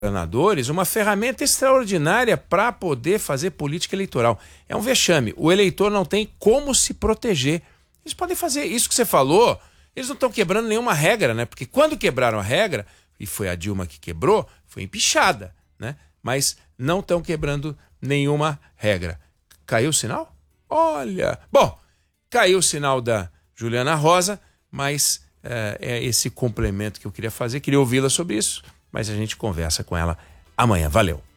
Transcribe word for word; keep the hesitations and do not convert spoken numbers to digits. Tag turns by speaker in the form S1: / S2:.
S1: governadores uma ferramenta extraordinária para poder fazer política eleitoral. É um vexame. O eleitor não tem como se proteger. Eles podem fazer isso que você falou. Eles não estão quebrando nenhuma regra, né? Porque quando quebraram a regra, e foi a Dilma que quebrou, foi empichada, né? Mas não estão quebrando nenhuma regra. Caiu o sinal? Olha! Bom, caiu o sinal da Juliana Rosa, mas é, é esse complemento que eu queria fazer. Queria ouvi-la sobre isso, mas a gente conversa com ela amanhã. Valeu!